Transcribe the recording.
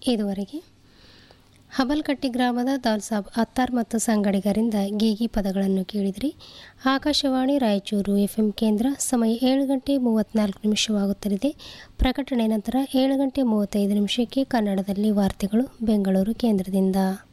ಇದುವರೆಗೆ ಹಬಲ್ಕಟ್ಟಿ ಗ್ರಾಮದ ದಾಲ್ಸಾಬ್ ಅತ್ತಾರ್ ಮತ್ತು ಸಂಗಡಿಗರಿಂದ ಗೀಗಿ ಪದಗಳನ್ನು ಕೇಳಿದ್ರಿ. ಆಕಾಶವಾಣಿ ರಾಯಚೂರು FM ಕೇಂದ್ರ. ಸಮಯ 7:34 ಪ್ರಕಟಣೆ ನಂತರ 7:35 ಕನ್ನಡದಲ್ಲಿ ವಾರ್ತೆಗಳು ಬೆಂಗಳೂರು ಕೇಂದ್ರದಿಂದ.